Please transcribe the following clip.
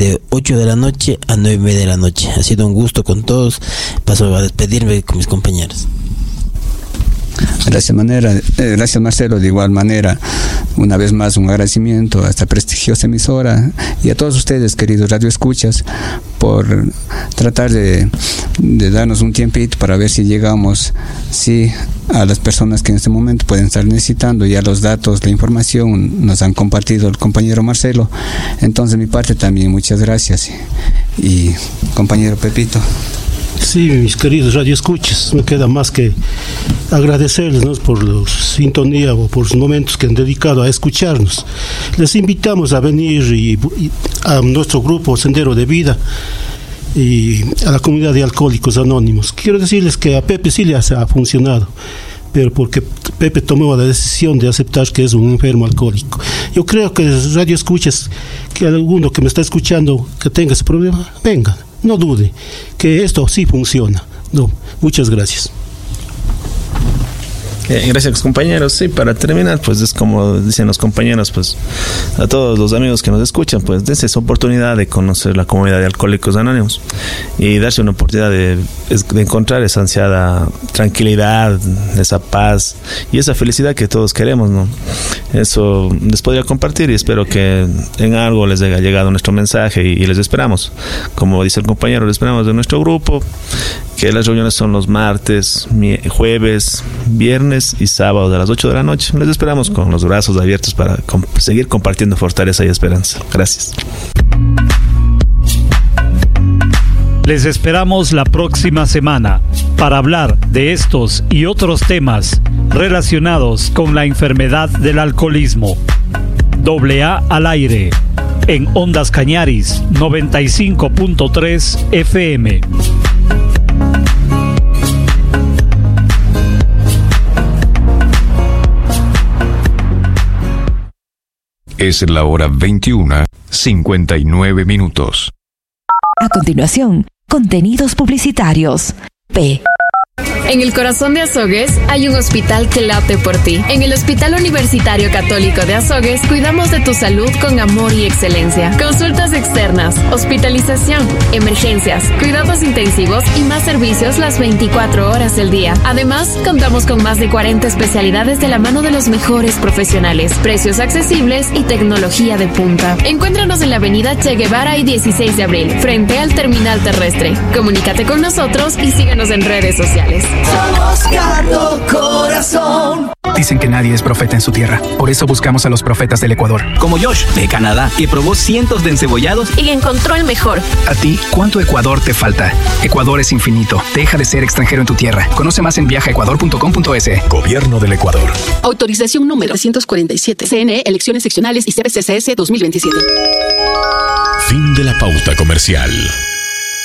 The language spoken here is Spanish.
de 8 de la noche a 9:30 de la noche. Ha sido un gusto con todos. Paso a despedirme con mis compañeros. Gracias Marcelo, de igual manera, una vez más un agradecimiento a esta prestigiosa emisora y a todos ustedes, queridos radioescuchas, por tratar de darnos un tiempito para ver si llegamos a las personas que en este momento pueden estar necesitando. Ya los datos, la información nos han compartido el compañero Marcelo. Entonces de mi parte también muchas gracias. Y compañero Pepito. Sí, mis queridos radioescuchas, me queda más que agradecerles, ¿no?, por la sintonía o por los momentos que han dedicado a escucharnos. Les invitamos a venir a nuestro grupo Sendero de Vida y a la comunidad de Alcohólicos Anónimos. Quiero decirles que a Pepe sí le ha funcionado, pero porque Pepe tomó la decisión de aceptar que es un enfermo alcohólico. Yo creo que radioescuchas, que alguno que me está escuchando que tenga ese problema, venga. No dude que esto sí funciona. No, muchas gracias. Gracias, compañeros. Sí, para terminar, pues es como dicen los compañeros, pues a todos los amigos que nos escuchan, pues dense esa oportunidad de conocer la comunidad de Alcohólicos Anónimos y darse una oportunidad de encontrar esa ansiada tranquilidad, esa paz y esa felicidad que todos queremos, ¿no? Eso les podría compartir y espero que en algo les haya llegado nuestro mensaje y les esperamos. Como dice el compañero, les esperamos de nuestro grupo, que las reuniones son los martes, jueves, viernes y sábados a las 8 de la noche. Les esperamos con los brazos abiertos para seguir compartiendo fortaleza y esperanza. Gracias. Les esperamos la próxima semana para hablar de estos y otros temas relacionados con la enfermedad del alcoholismo. AA al aire en Ondas Cañaris 95.3 FM. Es la hora 21:59. A continuación, contenidos publicitarios. P. En el corazón de Azogues hay un hospital que late por ti. En el Hospital Universitario Católico de Azogues cuidamos de tu salud con amor y excelencia. Consultas externas, hospitalización, emergencias, cuidados intensivos y más servicios las 24 horas del día. Además, contamos con más de 40 especialidades de la mano de los mejores profesionales, precios accesibles y tecnología de punta. Encuéntranos en la avenida Che Guevara y 16 de abril, frente al terminal terrestre. Comunícate con nosotros y síguenos en redes sociales. Somos Cardo Corazón. Dicen que nadie es profeta en su tierra. Por eso buscamos a los profetas del Ecuador. Como Josh, de Canadá, que probó cientos de encebollados y encontró el mejor. A ti, ¿cuánto Ecuador te falta? Ecuador es infinito. Deja de ser extranjero en tu tierra. Conoce más en viajaecuador.com.es. Gobierno del Ecuador. Autorización número 347. CNE, Elecciones Seccionales y CBCCS 2027. Fin de la pauta comercial.